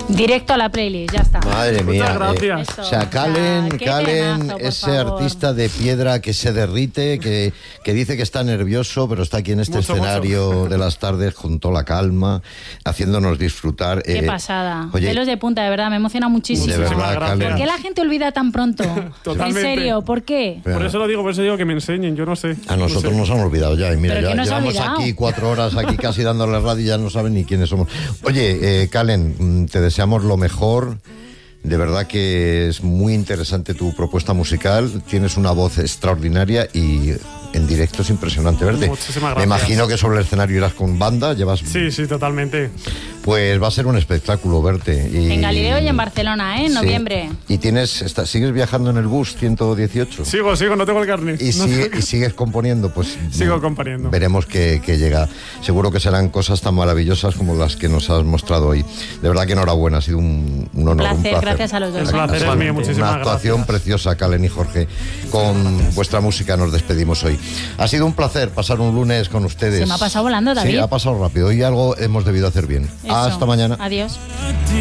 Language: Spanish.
Directo a la playlist, ya está. Madre mía. Muchas gracias. Eso, O sea, Calen, qué pedazo, por ese favor. artista de piedra que se derrite, que dice que está nervioso, pero está aquí en este Mucho. escenario de las tardes con toda la calma, haciéndonos disfrutar. Qué pasada. Oye, Pelos de punta, de verdad, me emociona muchísimo. de verdad, Muchísimas gracias. Calen. ¿Por qué la gente olvida tan pronto? Totalmente. En serio, ¿por qué? Pero- Por eso digo que me enseñen, yo no sé. A nosotros No nos han olvidado ya. Y mira, ¿Pero ya quién nos ha llevamos olvidado? aquí 4 horas aquí casi dándole radio y ya no saben ni quiénes somos. Oye, Calen, te deseamos lo mejor. De verdad que es muy interesante tu propuesta musical. Tienes una voz extraordinaria y en directo es impresionante verte. Muchísimas Me gracias. imagino que sobre el escenario irás con banda, llevas... Sí, totalmente. Pues va a ser un espectáculo verte. Y... En Galileo y en Barcelona, en Sí. noviembre. Y sigues viajando en el bus 118. Sigo, no tengo el carnet. Y, y sigues componiendo, pues Sigo componiendo. veremos que llega. Seguro que serán cosas tan maravillosas como las que nos has mostrado hoy. De verdad que enhorabuena, ha sido un honor, un placer. Gracias a los dos. El placer es mío, muchísimas Una actuación gracias. preciosa, Calen y Jorge. Con vuestra música nos despedimos hoy. Ha sido un placer pasar un lunes con ustedes. Se me ha pasado volando, David. Sí, ha pasado rápido. Hoy algo hemos debido hacer bien. Eso. Hasta mañana. Adiós.